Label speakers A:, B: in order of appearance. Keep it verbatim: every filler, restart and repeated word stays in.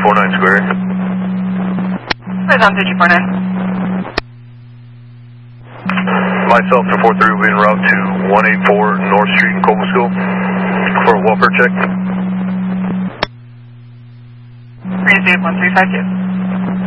A: four nine square.
B: Python two G four nine.
A: Myself to four three will be en route to one eight four North Street in Coleman School for a welfare check.
B: Three eight one three five two.